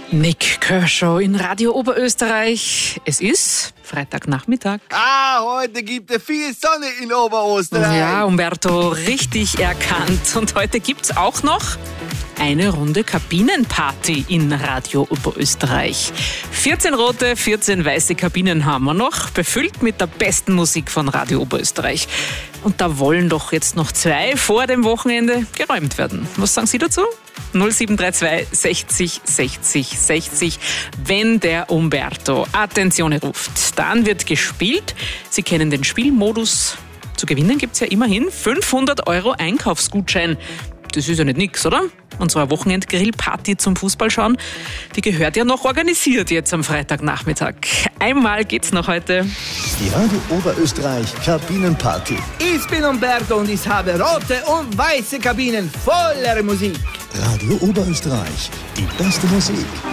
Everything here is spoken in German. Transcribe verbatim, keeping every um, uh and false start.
Nick Kershaw in Radio Oberösterreich. Es ist Freitagnachmittag. Ah, heute gibt es viel Sonne in Oberösterreich. Ja, Umberto, richtig erkannt. Und heute gibt's auch noch eine Runde Kabinenparty in Radio Oberösterreich. vierzehn rote, vierzehn weiße Kabinen haben wir noch, befüllt mit der besten Musik von Radio Oberösterreich. Und da wollen doch jetzt noch zwei vor dem Wochenende geräumt werden. Was sagen Sie dazu? null sieben drei zwei sechzig sechzig sechzig. Wenn der Umberto Attenzione ruft, dann wird gespielt. Sie kennen den Spielmodus. Zu gewinnen gibt's ja immerhin fünfhundert Euro Einkaufsgutschein. Das ist ja nicht nix, oder? Unsere Wochenend-Grillparty zum Fußballschauen, die gehört ja noch organisiert jetzt am Freitagnachmittag. Einmal geht's noch heute. Die Radio Oberösterreich Kabinenparty. Ich bin Umberto und ich habe rote und weiße Kabinen voller Musik. Radio Oberösterreich, die beste Musik.